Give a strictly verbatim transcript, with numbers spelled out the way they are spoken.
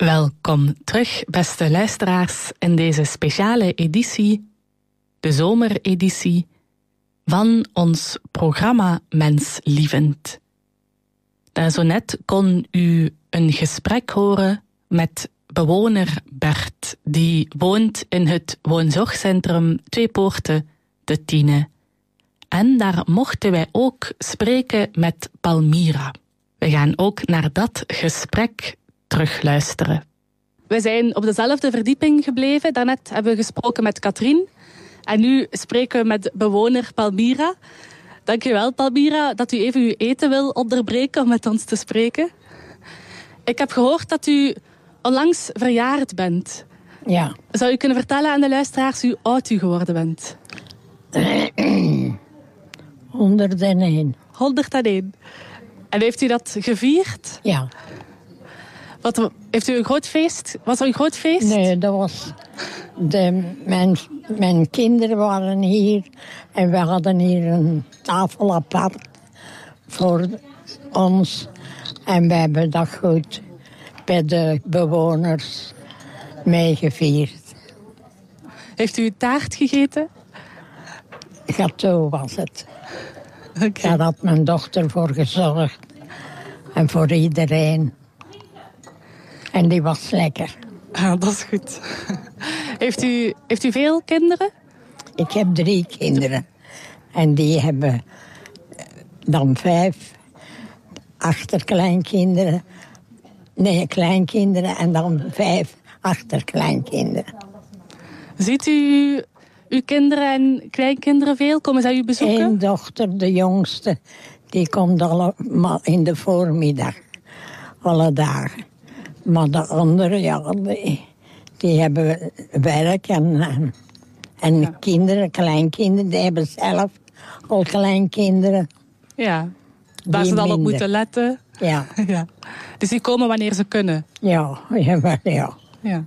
Welkom terug, beste luisteraars, in deze speciale editie, de zomereditie, van ons programma Menslievend. Daar zo net kon u een gesprek horen met bewoner Bert, die woont in het woonzorgcentrum Twee Poorten te Tiene. En daar mochten wij ook spreken met Palmira. We gaan ook naar dat gesprek terugluisteren. We zijn op dezelfde verdieping gebleven. Daarnet hebben we gesproken met Katrien. En nu spreken we met bewoner Palmira. Dankjewel, Palmira, dat u even uw eten wil onderbreken om met ons te spreken. Ik heb gehoord dat u onlangs verjaard bent. Ja. Zou u kunnen vertellen aan de luisteraars hoe oud u geworden bent? honderdéén. honderdéén. En heeft u dat gevierd? Ja. Wat, heeft u een groot feest? Was er een groot feest? Nee, dat was... De, mijn, mijn kinderen waren hier. En we hadden hier een tafel apart voor ons. En we hebben dat goed bij de bewoners meegevierd. Heeft u taart gegeten? Gâteau was het. Okay. Daar had mijn dochter voor gezorgd. En voor iedereen. En die was lekker. Ah, dat is goed. Heeft u, heeft u veel kinderen? Ik heb drie kinderen. En die hebben dan vijf achterkleinkinderen. Nee, kleinkinderen en dan vijf achterkleinkinderen. Ziet u uw kinderen en kleinkinderen veel? Komen zij u bezoeken? Eén dochter, de jongste, die komt allemaal in de voormiddag. Alle dagen. Maar de anderen, ja, die, die hebben werk en, en, en ja. kinderen, kleinkinderen, die hebben zelf al kleinkinderen. Ja, waar ze dan op moeten letten. Ja. Ja. Dus die komen wanneer ze kunnen. Ja, ja, ja. Ja.